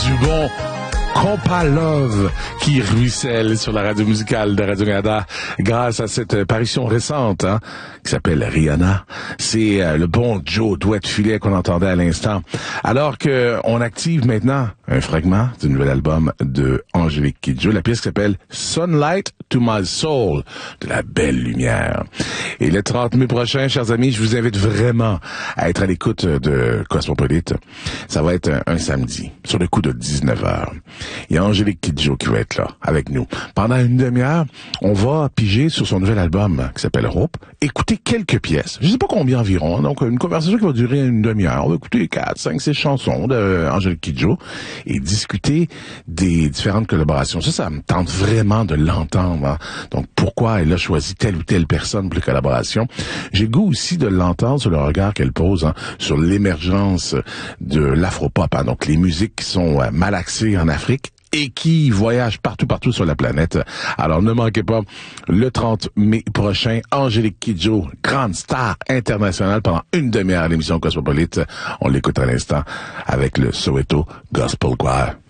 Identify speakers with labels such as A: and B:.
A: du bon Compa Love qui ruisselle sur la radio musicale de Radio-Canada grâce à cette parution récente qui s'appelle Rihanna. C'est le bon Joe Douette-Filet qu'on entendait à l'instant. Alors que on active maintenant un fragment du nouvel album de Angélique Kidjo, la pièce qui s'appelle Sunlight to My Soul, de la belle lumière. Et le 30 mai prochain, chers amis, je vous invite vraiment à être à l'écoute de Cosmopolite. Ça va être un samedi, sur le coup de 19h. Il y a Angélique Kidjo qui va être là, avec nous. Pendant une demi-heure, on va piger sur son nouvel album qui s'appelle Hope, écouter quelques pièces. Je sais pas combien environ, donc une conversation qui va durer une demi-heure. On va écouter 4, 5, 6 chansons d'Angélique Kidjo et discuter des différentes collaborations. Ça me tente vraiment de l'entendre. Donc, pourquoi elle a choisi telle ou telle personne pour les collaborations. J'ai le goût aussi de l'entendre sur le regard qu'elle pose sur l'émergence de l'afropop. Donc, les musiques qui sont malaxées en Afrique et qui voyagent partout sur la planète. Alors, ne manquez pas, le 30 mai prochain, Angélique Kidjo, grande star internationale pendant une demi-heure à l'émission Cosmopolite. On l'écoute à l'instant avec le Soweto Gospel Choir.